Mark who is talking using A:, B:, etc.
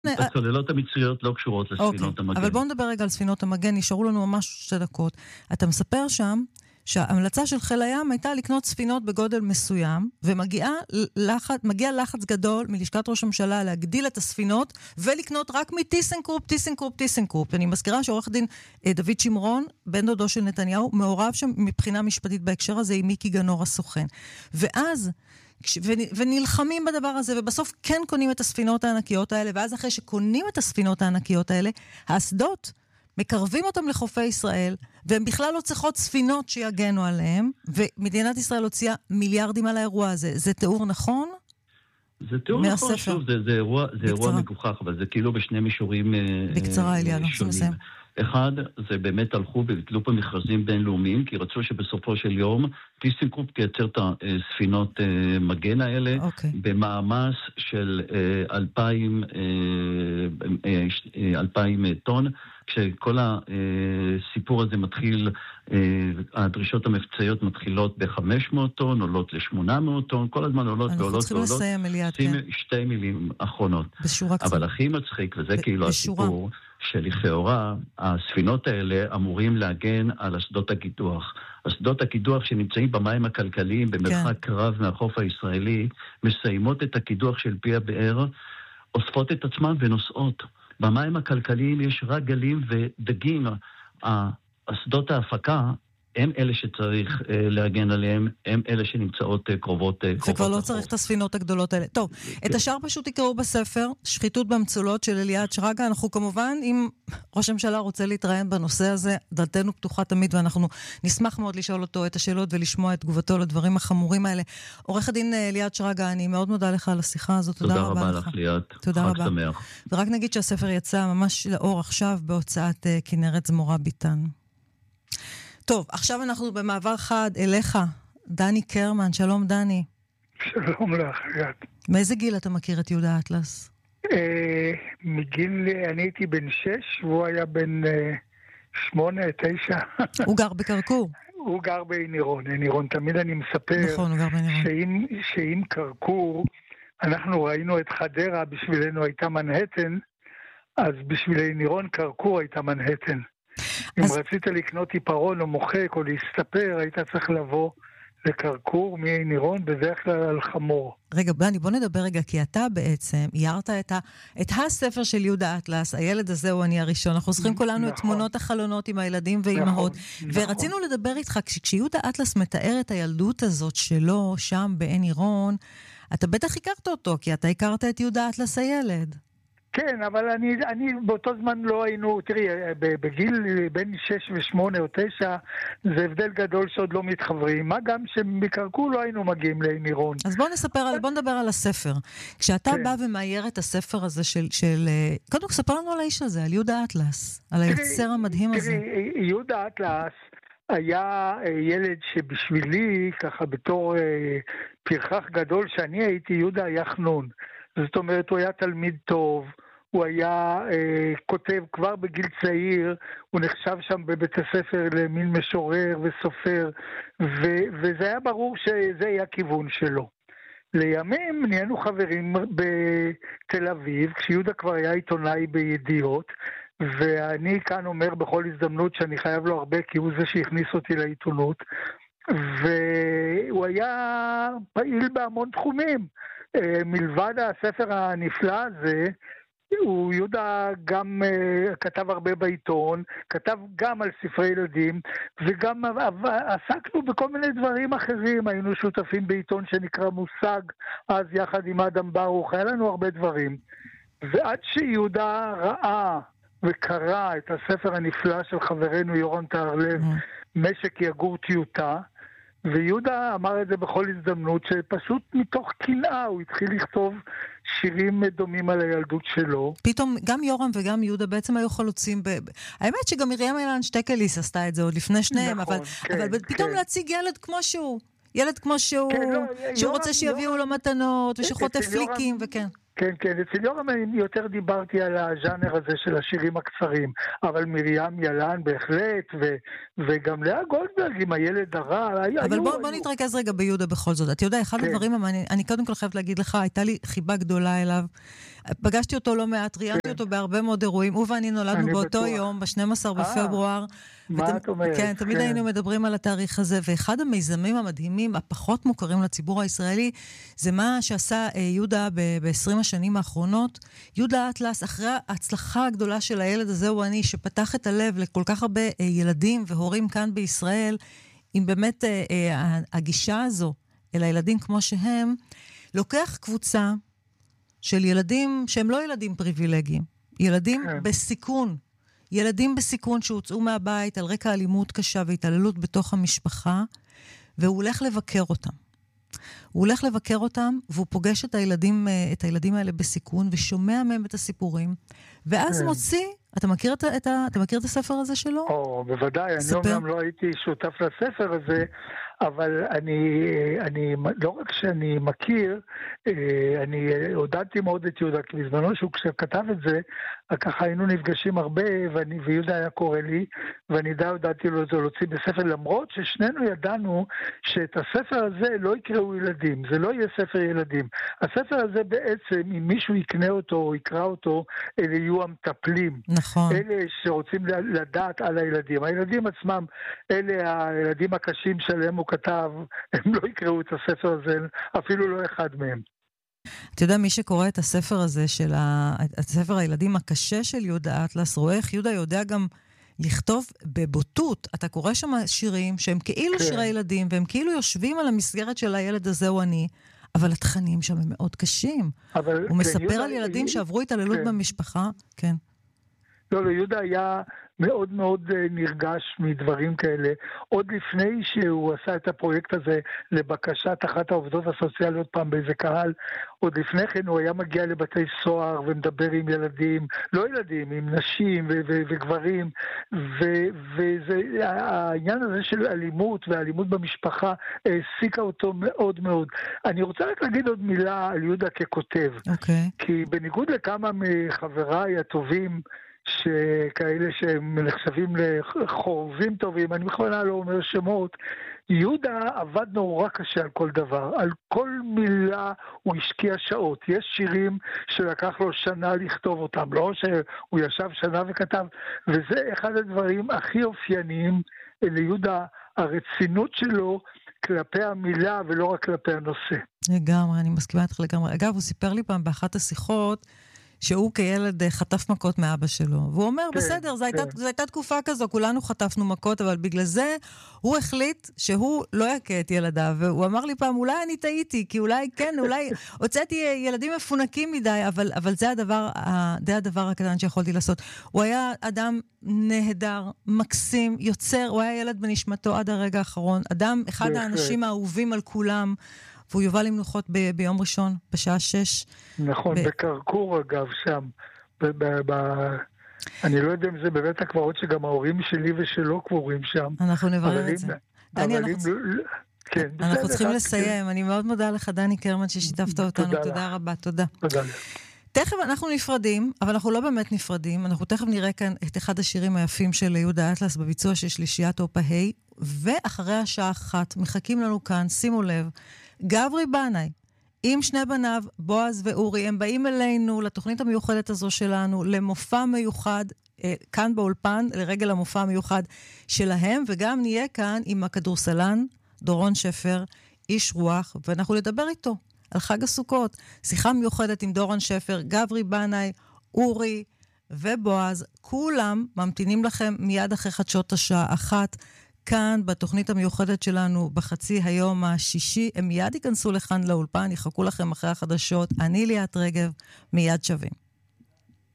A: הצוללות המצריות לא קשורות לספינות המגן.
B: אבל בואו נדבר רגע על ספינות המגן, נשארו לנו ממש 2 דקות. אתה מספר שם שההמלצה של חיל הים הייתה לקנות ספינות בגודל מסוים, ומגיע לחץ גדול מלשכת ראש הממשלה להגדיל את הספינות, ולקנות רק מטיסנקרופ. אני מזכירה שעורך דין דוד שמרון, בן דודו של נתניהו, מעורב שם מבחינה משפטית בהקשר הזה עם מיקי גנור הסוכן. ואז ונלחמים בדבר הזה, ובסוף כן קונים את הספינות הענקיות האלה, ואז אחרי שקונים את הספינות הענקיות האלה, האסדות מקרבים אותם לחופי ישראל, והם בכלל לא צריכות ספינות שיגנו עליהם, ומדינת ישראל הוציאה מיליארדים על האירוע הזה. זה תיאור נכון?
A: זה תיאור נכון, שוב, זה אירוע מגוחך, אבל זה כאילו בשני מישורים
B: בקצרה, אליה, אנחנו נסיים.
A: אחד, זה באמת הלכו וביטלו פה מכרזים בינלאומיים, כי רצו שבסופו של יום טיסנקרופ תייצר את הספינות מגן האלה, במאמץ של 2,000 טון, כשכל הסיפור הזה מתחיל, הדרישות המבצעיות מתחילות ב-500 טון, עולות ל-800 טון, כל הזמן עולות ועולות ועולות.
B: אנחנו צריכים לסיים, אליעד, כן.
A: 2 מילים אחרונות. אבל הכי מצחיק, וזה כאילו הסיפור, שלכאורה הספינות האלה אמורים להגן על אסדות הקידוח. אסדות הקידוח שנמצאים במים הכלכליים במרחק רב מהחוף הישראלי, מסיימות את הקידוח של פי הבאר, אוספות את עצמן ונוסעות. במים הכלכליים יש רק גלים ודגים. אסדות ההפקה הם אלה שצריך להגן עליהם, הם אלה שנמצאות קרובות.
B: וכבר לא צריך את הספינות הגדולות האלה. טוב, את השאר פשוט תקראו בספר, שחיתות במצולות של אליעד שרגא. אנחנו כמובן, אם ראש הממשלה רוצה להתראיין בנושא הזה, דלתנו פתוחה תמיד, ואנחנו נשמח מאוד לשאול אותו את השאלות ולשמוע את תגובתו לדברים החמורים האלה. עורך הדין אליעד שרגא, אני מאוד מודה לך על השיחה הזאת.
A: תודה רבה לך, ליאת.
B: תודה רבה.
A: שמח.
B: ורק נגיד שהספר יצא ממש לאור עכשיו בהוצאת כנרת זמורה ביטן. טוב, עכשיו אנחנו במעבר חד אליך, דני קרמן. שלום דני.
C: שלום לך, יד.
B: מאיזה גיל אתה מכיר את יהודה אטלס?
C: מגיל, אני הייתי בן 6, והוא היה בן 8, 9.
B: הוא גר בקרקור.
C: הוא גר בעינירון. עינירון, תמיד אני מספר,
B: נכון, הוא גר בעינירון.
C: שאם קרקור, אנחנו ראינו את חדרה, בשבילנו הייתה מנהטן, אז בשביל עינירון קרקור הייתה מנהטן. אם רצית לקנות עיפרון או מוחק או להסתפר, היית צריך לבוא לקרקור מעינירון, בדרך כלל על חמור.
B: רגע, בוא נדבר רגע, כי אתה בעצם עיירת את הספר של יהודה אטלס, הילד הזה הוא אני הראשון, אנחנו זוכרים כולנו את תמונות החלונות עם הילדים ואימהות, ורצינו לדבר איתך, כשיהודה אטלס מתאר את הילדות הזאת שלו, שם בעינירון, אתה בטח הכרת אותו, כי אתה הכרת את יהודה אטלס הילד.
C: כן, אבל אני באותו זמן לא היינו, תראי, בגיל בין 6 ו8 או 9, זה הבדל גדול שעוד לא מתחברים, מה גם שמקרקור לא היינו מגיעים לעינירון.
B: אז בוא נדבר על הספר. כשאתה בא ומאייר את הספר הזה קודם כל ספר לנו על האיש הזה, על יהודה אטלס, על היוצר המדהים הזה.
C: תראי, יהודה אטלס היה ילד שבשבילי, ככה בתור פרחח גדול שאני הייתי, יהודה היה חנון. זאת אומרת, הוא היה תלמיד טוב, הוא היה כותב כבר בגיל צעיר, הוא נחשב שם בבית הספר למין משורר וסופר, וזה היה ברור שזה היה הכיוון שלו. לימים נהיינו חברים בתל אביב, כשיהודה כבר היה עיתונאי בידיעות, ואני כאן אומר בכל הזדמנות שאני חייב לו הרבה, כי הוא זה שהכניס אותי לעיתונות, והוא היה פעיל בהמון תחומים. מלבד הספר הנפלא הזה, יהודה גם כתב הרבה בעיתון, כתב גם על ספרי ילדים, וגם עסקנו בכל מיני דברים אחרים, היינו שותפים בעיתון שנקרא מושג, אז יחד עם אדם ברוך, היה לנו הרבה דברים. ועד שיהודה ראה וקרא את הספר הנפלא של חברנו יורם טהרלב, משק יגור טיוטה, ויהודה אמר את זה בכל הזדמנות, שפשוט מתוך קנאה הוא התחיל לכתוב שירים דומים על הילדות שלו.
B: פתאום גם יורם וגם יהודה בעצם היו חלוצים האמת שגם מרים אילן שטקליס עשתה את זה עוד לפני שניהם,
C: נכון,
B: אבל פתאום להציג ילד כמו שהוא. ילד כמו שהוא, שהוא רוצה שיביאו לו מתנות, ושחוטף פליקים, וכן.
C: כן, אצל יורם אני יותר דיברתי על הז'אנר הזה של השירים הקצרים, אבל מרים ילן בהחלט, וגם לאה גולדברג עם הילד הרע.
B: אבל בוא נתרכז רגע ביהודה בכל זאת. אתה יודע, אחד הדברים, אני קודם כל חייבת להגיד לך, הייתה לי חיבה גדולה אליו. פגשתי אותו לא מעט, ראיינתי אותו בהרבה מאוד אירועים, הוא ואני נולדנו באותו יום, ב-12 בפברואר.
C: מה את אומרת?
B: כן, תמיד היינו מדברים על התאריך הזה, ואחד המיזמים המדהימים, הפחות מוכרים לציבור הישראלי, זה מה שעשה יהודה ב-20 השנים האחרונות. יהודה אטלס, אחרי ההצלחה הגדולה של הילד הזה, הוא אני, שפתח את הלב לכל כך הרבה ילדים והורים כאן בישראל, עם באמת הגישה הזו אל הילדים כמו שהם, לוקח קבוצה של ילדים שהם לא ילדים פריבילגיים, ילדים בסיכון, ילדים בסיכון שהוצאו מהבית על רקע אלימות קשה והתעללות בתוך המשפחה, והוא הולך לבקר אותם. הוא הולך לבקר אותם, והוא פוגש את הילדים האלה בסיכון, ושומע מהם את הסיפורים, ואז מוציא, אתה מכיר את הספר הזה שלו?
C: בוודאי, אני אומנם לא הייתי שותף לספר הזה, אבל אני לא רק שאני מכיר, אני עודדתי מאוד את יהודה, כי בזמנו שהוא כשכתב את זה, ככה היינו נפגשים הרבה, ויהודה היה קורא לי, ואני עודדתי לו את זה להוציא בספר, למרות ששנינו ידענו שאת הספר הזה לא יקראו ילדים, זה לא יהיה ספר ילדים. הספר הזה בעצם, אם מישהו יקנה אותו או יקרא אותו, אלה יהיו המטפלים.
B: נכון.
C: אלה שרוצים לדעת על הילדים. הילדים עצמם, אלה הילדים הקשים שלהם הוא כתב, הם לא יקראו את הספר הזה, אפילו לא אחד מהם.
B: אתה יודע, מי שקורא את הספר הזה, הספר הילדים הקשה של יהודה אטלס, רואה איך יהודה יודע גם לכתוב בבוטות. אתה קורא שם שירים שהם כאילו שירי ילדים, והם כאילו יושבים על המסגרת של הילד הזה הוא אני, אבל התכנים שם הם מאוד קשים. הוא מספר על ילדים שעברו התעללות במשפחה, כן.
C: לא, יהודה היה מאוד מאוד נרגש מדברים כאלה. עוד לפני שהוא עשה את הפרויקט הזה לבקשת אחת העובדות הסוציאליות פעם באיזה קהל, עוד לפני כן הוא היה מגיע לבתי סוהר ומדבר עם ילדים, לא ילדים, עם נשים וגברים, והעניין הזה של אלימות והאלימות במשפחה העסיקה אותו מאוד מאוד. אני רוצה רק להגיד עוד מילה על יהודה ככותב. כי בניגוד לכמה מחבריי הטובים, שכאלה שהם נחשבים לחורבים טובים, אני בכלל לא אומר שמות, יהודה עבד נורא קשה על כל דבר, על כל מילה הוא השקיע שעות. יש שירים שלקח לו שנה לכתוב אותם, לא שהוא ישב שנה וכתב, וזה אחד הדברים הכי אופייניים ליהודה, הרצינות שלו כלפי המילה ולא רק כלפי הנושא.
B: לגמרי, אני מסכימה איתך לגמרי. אגב, הוא סיפר לי פעם באחת השיחות, שהוא כילד חטף מכות מאבא שלו. והוא אומר, בסדר, זו הייתה תקופה כזו, כולנו חטפנו מכות, אבל בגלל זה הוא החליט שהוא לא יקה את ילדיו. והוא אמר לי פעם, אולי אני טעיתי, כי אולי כן, אולי הוצאתי ילדים מפונקים מדי, אבל זה הדבר הקטן שיכולתי לעשות. הוא היה אדם נהדר, מקסים, יוצר, הוא היה ילד בנשמתו עד הרגע האחרון. אדם, אחד האנשים האהובים על כולם, והוא יובל למנוחות ביום ראשון, בשעה 6.
C: נכון, בקרקור אגב, שם. אני לא יודע אם זה בבית הקברות שגם ההורים שלי ושלו קבורים שם.
B: אנחנו נברר את זה. דני, אנחנו צריכים לסיים. אני מאוד מודה לך, דני קרמן, ששיתפת אותנו. תודה רבה, תודה.
C: תודה.
B: תכף אנחנו נפרדים, אבל אנחנו לא באמת נפרדים. אנחנו תכף נראה כאן את אחד השירים היפים של יהודה אטלס בביצוע של שלישיית אופה היי, ואחרי השעה 1 מחכים לנו כאן, שימו לב, גברי בנאי, עם שני בניו, בועז ואורי, הם באים אלינו לתוכנית המיוחדת הזו שלנו, למופע מיוחד, כאן באולפן, לרגל המופע המיוחד שלהם, וגם נהיה כאן עם הכדורסלן, דורון שפר, איש רוח, ואנחנו נדבר איתו על חג הסוכות. שיחה מיוחדת עם דורון שפר, גברי בנאי, אורי ובועז, כולם ממתינים לכם מיד אחרי חדשות השעה 1, כאן בתוכנית המיוחדת שלנו בחצי היום השישי. הם מיד ייכנסו לכאן לאולפן, יחכו לכם אחרי החדשות. אני ליאת רגב, מיד שווים.